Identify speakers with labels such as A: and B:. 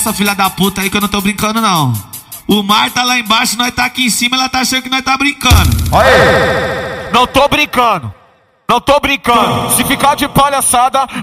A: Essa filha da puta aí que eu não tô brincando, não. O mar tá lá embaixo, nós tá aqui em cima, ela tá achando que nós tá brincando.
B: Aê! Não tô brincando. Não tô brincando. Se ficar de palhaçada...